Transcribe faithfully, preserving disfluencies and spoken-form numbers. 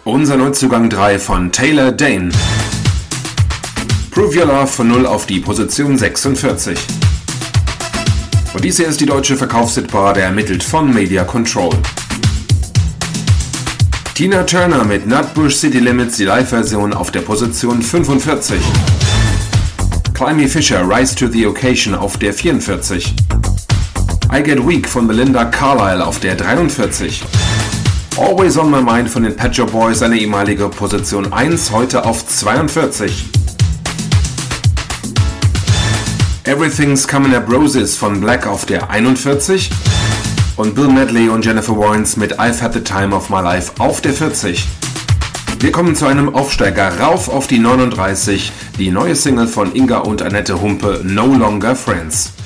Unser Neuzugang drei von Taylor Dayne. Prove Your Love von null auf die Position sechsundvierzig. Und dies hier ist die deutsche Verkaufshitparade, ermittelt von Media Control. Tina Turner mit Nutbush City Limits, die Live-Version auf der Position fünfundvierzig. Climby Fisher, Rise to the Occasion auf der vierundvierzig. I Get Weak von Belinda Carlisle auf der dreiundvierzig. Always on My Mind von den Pet Shop Boys, eine ehemalige Position eins, heute auf zweiundvierzig. Everything's Coming Up Roses von Black auf der einundvierzig. Und Bill Medley und Jennifer Warnes mit I've Had the Time of My Life auf der vierzig. Wir kommen zu einem Aufsteiger rauf auf die neununddreißig, die neue Single von Inga und Annette Humpe, No Longer Friends.